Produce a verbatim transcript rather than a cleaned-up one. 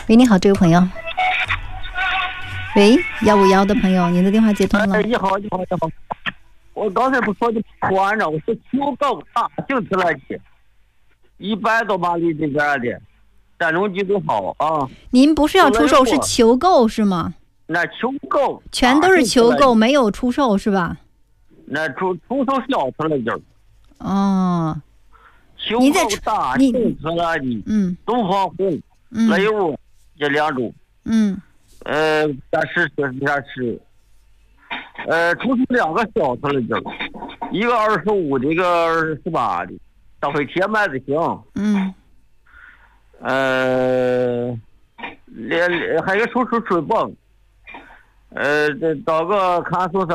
喂，你好，这位朋友。喂，幺五幺的朋友，您的电话接通了。 哎，你好，你好，你好。我刚才不说的船上，我是球高大型直升机，一百多马力这边的，战斗机都好啊。 您不是要出售，是求购是吗？ 那求购全都是求购，没有出售是吧？ 那出出售销出来就是。 哦。 求购大型直升机， 嗯， 东方红、 嗯， 雷欧这两种， 嗯， 呃，暂时是暂时，呃，出售两个销出来就是，一个二十五的，一个十八的，大灰铁卖的行。 嗯。 呃，连还有出出水泵，呃，这找个看守所。